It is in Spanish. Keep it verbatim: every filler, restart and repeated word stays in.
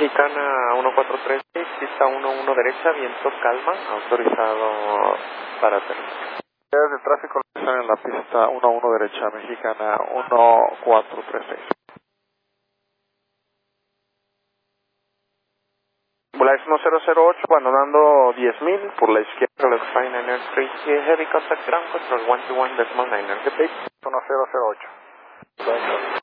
Mexicana uno cuatro tres seis, pista uno uno derecha, viento calma, autorizado para aterrizar. Unidades de tráfico están en la pista uno uno derecha, Mexicana uno cuatro tres seis. Volaris uno cero cero ocho, abandonando diez mil por la izquierda, Lex Five Niner tres, Heavy Contact Ground Control uno dos uno decimal niner, uno cero cero ocho.